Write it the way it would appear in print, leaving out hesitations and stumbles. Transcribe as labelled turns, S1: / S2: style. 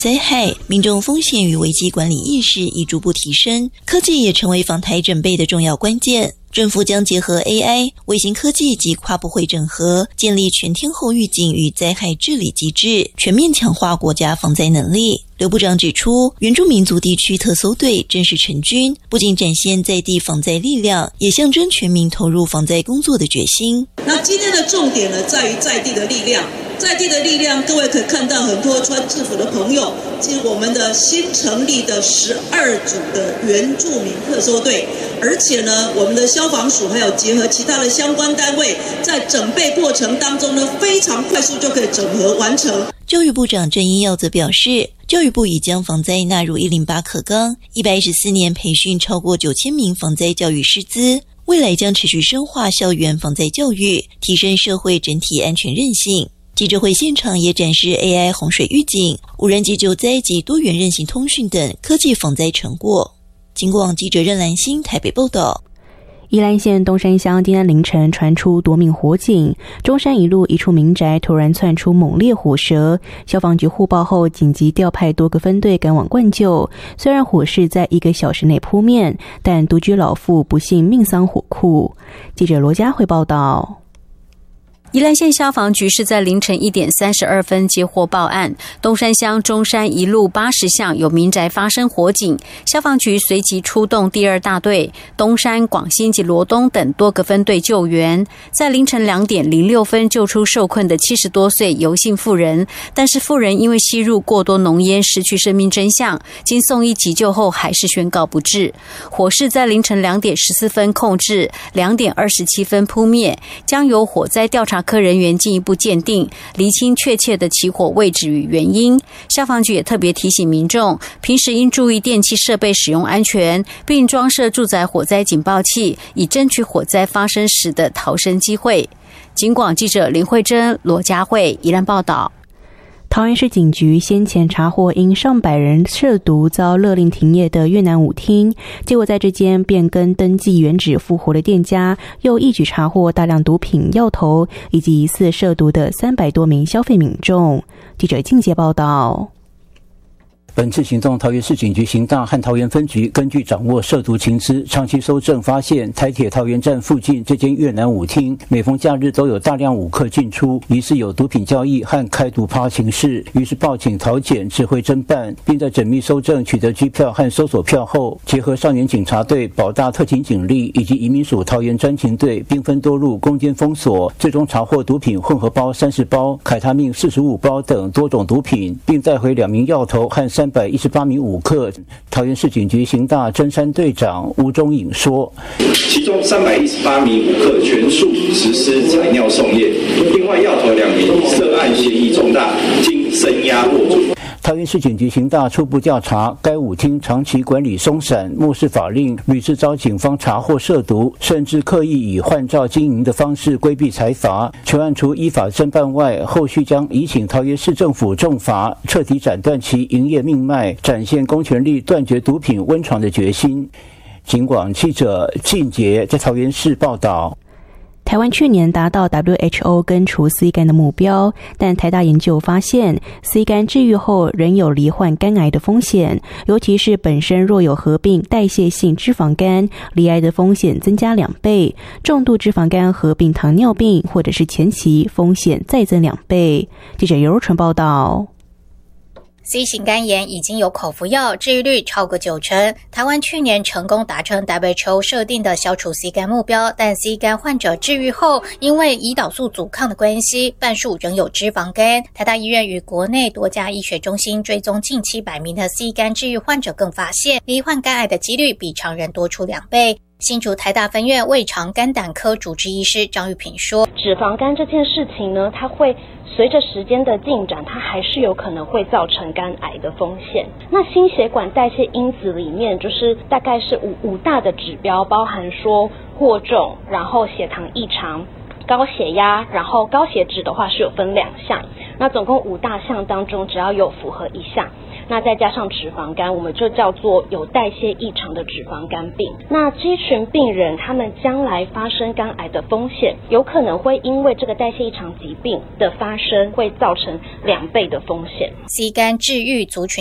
S1: 灾害，民众风险与危机管理意识已逐步提升，科技也成为防台准备的重要关键。政府将结合 AI、卫星科技及跨部会整合，建立全天候预警与灾害治理机制，全面强化国家防灾能力。刘部长指出，原住民族地区特搜队正式成军，不仅展现在地防灾力量，也象征全民投入防灾工作的决心。
S2: 那今天的重点呢，在于在地的力量。在地的力量，各位可以看到很多穿制服的朋友，即我们的新成立的12组的原住民特搜队，而且呢，我们的消防署还有结合其他的相关单位，在整备过程当中呢，非常快速就可以整合完成。
S1: 教育部长郑英耀则表示，教育部已将防灾纳入108课纲，114年培训超过9000名防灾教育师资，未来将持续深化校园防灾教育，提升社会整体安全韧性。记者会现场也展示 AI 洪水预警、无人机救灾及多元韧性通讯等科技防灾成果。警广记者任兰心台北报道。
S3: 宜兰县东山乡今天凌晨传出夺命火警，中山一路一处民宅突然窜出猛烈火舌，消防局互报后紧急调派多个分队赶往灌救。虽然火势在1个小时内扑灭，但独居老妇不幸命丧火库。记者罗佳慧报道。
S4: 宜兰县消防局是在凌晨1点32分接获报案，东山乡中山一路80巷有民宅发生火警，消防局随即出动第2大队、东山、广新及罗东等多个分队救援，在凌晨2点06分救出受困的70多岁游姓妇人，但是妇人因为吸入过多浓烟失去生命真相，经送医急救后还是宣告不治。火势在凌晨2点14分控制，2点27分扑灭，将由火灾调查科人员进一步鉴定，厘清确切的起火位置与原因。消防局也特别提醒民众，平时应注意电器设备使用安全，并装设住宅火灾警报器，以争取火灾发生时的逃生机会。警广记者林慧珍、罗佳慧宜兰报道。
S3: 桃园市警局先前查获因上百人涉毒遭勒令停业的越南舞厅，结果在这间变更登记原址复活的店家，又一举查获大量毒品、药头以及疑似涉毒的300多名消费民众。记者静杰报道。
S5: 本次行动，桃园市警局刑大和桃园分局根据掌握涉毒情资，长期搜证发现台铁桃园站附近这间越南舞厅，每逢假日都有大量舞客进出，疑似有毒品交易和开毒趴情事，于是报警桃检指挥侦办，并在缜密搜证取得拘票和搜索票后，结合少年警察队、保大特勤警力以及移民署桃园专勤队，兵分多路攻坚封锁，最终查获毒品混合包30包、凯他命45包等多种毒品，并带回2名药头和318名舞客。桃园市警局刑大侦山队长吴忠颖说，
S6: 其中318名舞客全数实施采尿送验，另外药头2名涉案嫌疑重大，经声押获准。
S5: 桃园市警局刑大初步调查，该舞厅长期管理松散，漠视法令，屡次遭警方查获涉毒，甚至刻意以换照经营的方式规避财罚。全案除依法侦办外，后续将移请桃园市政府重罚，彻底斩断其营业命脉，展现公权力断绝毒品温床的决心。警广记者靳杰在桃园市报道。
S3: 台湾去年达到 WHO 根除 C 肝的目标，但台大研究发现 C 肝治愈后仍有罹患肝癌的风险，尤其是本身若有合并代谢性脂肪肝，罹癌的风险增加2倍，重度脂肪肝合并糖尿病或者是前期风险再增2倍。记者尤若纯报道。
S7: C 型肝炎已经有口服药，治愈率超过90%。台湾去年成功达成 WHO 设定的消除 C 肝目标，但 C 肝患者治愈后，因为胰岛素阻抗的关系，半数仍有脂肪肝。台大医院与国内多家医学中心追踪近700名的 C 肝治愈患者，更发现罹患肝癌的几率比常人多出2倍。新竹台大分院胃肠肝胆科主治医师张玉萍说，
S8: 脂肪肝这件事情呢，它会随着时间的进展，它还是有可能会造成肝癌的风险。那心血管代谢因子里面，就是大概是五大的指标，包含说过重，然后血糖异常，高血压，然后高血脂的话是有分2项，那总共5大项当中只要有符合1项， 那再加上脂肪肝，我们就叫做有代谢异常的脂肪肝病。那这群病人他们将来发生肝癌的风险，有可能会因为这个代谢异常疾病的发生，会造成2倍的风险。
S7: C 肝治愈族群